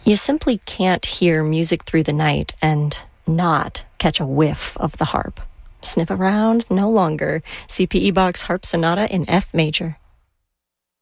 You simply can't hear music through the night and not catch a whiff of the harp. Sniff around? No longer. CPE Bach's Harp Sonata in F major.